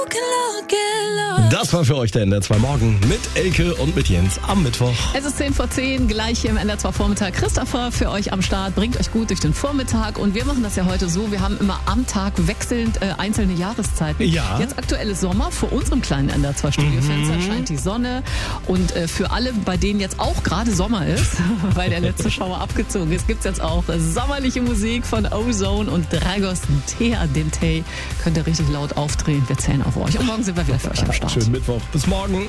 Das war für euch der NDR 2 Morgen mit Elke und mit Jens am Mittwoch. Es ist 10:10, gleich hier im NDR 2 Vormittag. Christopher für euch am Start, bringt euch gut durch den Vormittag. Und wir machen das ja heute so, wir haben immer am Tag wechselnd einzelne Jahreszeiten. Ja. Jetzt aktuell ist Sommer, vor unserem kleinen NDR 2 Studiofenster scheint die Sonne. Und für alle, bei denen jetzt auch gerade Sommer ist, weil der letzte Schauer abgezogen ist, gibt's jetzt auch sommerliche Musik von Ozone und Dragos Dente. Könnt ihr richtig laut aufdrehen, wir zählen auf euch. Und morgen sind wir wieder für euch am Start. Schönen Mittwoch, bis morgen.